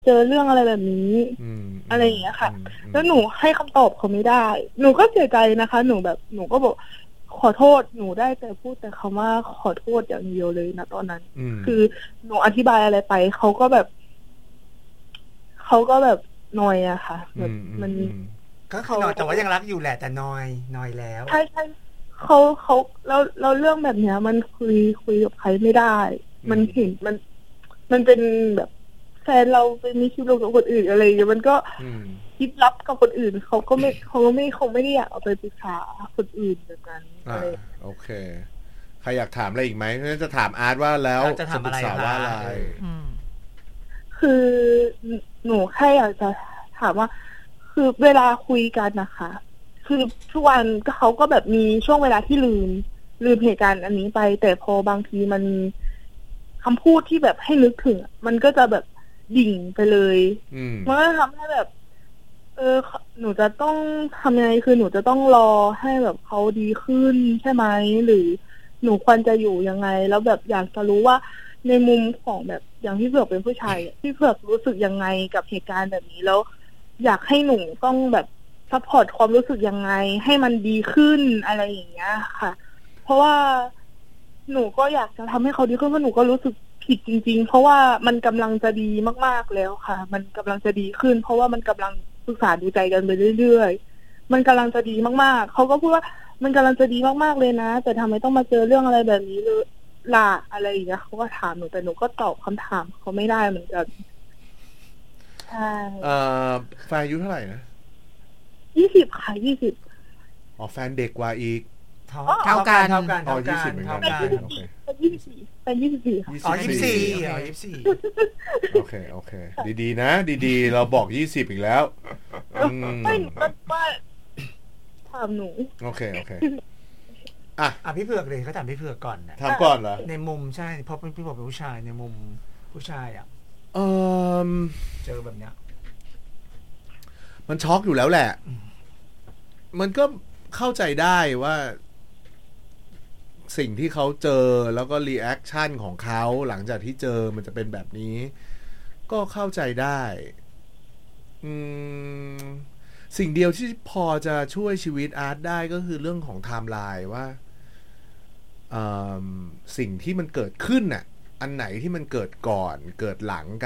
เจอเรื่องอะไรแบบนี้อะไรอย่างเงี้ยค่ะแล้วหนูให้คำตอบเขาไม่ได้หนูก็เสียใจนะคะหนูก็บอกขอโทษหนูได้แต่พูดแต่คำว่าขอโทษอย่างเดียวเลยนะตอนนั้นคือหนูอธิบายอะไรไปเขาก็แบบนอยอะค่ะแบบมันก็คือนอยแต่ว่ายังรักอยู่แหละแต่นอยแล้วใช่ใช่เขาแล้วเรื่องแบบเนี้ยมันคุยกับใครไม่ได้มันเห็นมันเป็นแบบแฟนเราไปมีคลิปลงกับคนอื่นอะไรอย่างเงี้ยมันก็คิดลับกับคนอื่นเขาคงไม่ได้อยากเอาไปปรึกษาคนอื่นแบบนั้นอะไรโอเคใครอยากถามอะไรอีกไหมจะถามอาร์ตว่าแล้วจะถามอะไรว่าอะไรคือหนูแค่อยากจะถามว่าคือเวลาคุยกันนะคะคือทุกวันเขาก็แบบมีช่วงเวลาที่ลืมเหตุการณ์อันนี้ไปแต่พอบางทีมันคำพูดที่แบบให้นึกถึงมันก็จะแบบดิ่งไปเลยมันก็ทำให้แบบหนูจะต้องทำยังไงคือหนูจะต้องรอให้แบบเขาดีขึ้นใช่ไหมหรือหนูควรจะอยู่ยังไงแล้วแบบอยากจะรู้ว่าในมุมของแบบอย่างที่เผือกเป็นผู้ชายที่เผือกรู้สึกยังไงกับเหตุการณ์แบบนี้แล้วอยากให้หนูต้องแบบซัพพอร์ตความรู้สึกยังไงให้มันดีขึ้นอะไรอย่างเงี้ยค่ะเพราะว่าหนูก็อยากจะทำให้เขาดีขึ้นเพราะหนูก็รู้สึกผิดจริงๆเพราะว่ามันกำลังจะดีมากๆแล้วค่ะมันกำลังจะดีขึ้นเพราะว่ามันกำลังศึกษาดูใจกันไปเรื่อยๆมันกำลังจะดีมากๆเขาก็พูดว่ามันกำลังจะดีมากๆเลยนะแต่ทำไมต้องมาเจอเรื่องอะไรแบบนี้เลยล่ะอะไรอย่างเงี้ยเขาก็ถามหนูแต่หนูก็ตอบคำถามเขาไม่ได้เหมือนกันใช่แฟนอายุเท่าไหร่นะ 20ค่ะ20 อ๋อแฟนเด็กกว่าอีกเท่ากันอ๋อ20เหมือนกันเป็น24ค่ะอ๋อ24 โอเคดีๆนะดีๆเราบอก20อีกแล้วไม่ว่าถามหนูโอเคพี่เผือกเลยเขาถามพี่เผือกก่อนนะถามก่อนเหรอในมุมใช่เพราะพี่บอกเป็นผู้ชายในมุมผู้ชายเจอแบบเนี้ยมันช็อกอยู่แล้วแหละมันก็เข้าใจได้ว่าสิ่งที่เขาเจอแล้วก็รีแอคชั่นของเขาหลังจากที่เจอมันจะเป็นแบบนี้ก็เข้าใจได้สิ่งเดียวที่พอจะช่วยชีวิตอาร์ตได้ก็คือเรื่องของไทม์ไลน์ว่าสิ่งที่มันเกิดขึ้นน่ะอันไหนที่มันเกิดก่อนเกิดหลัง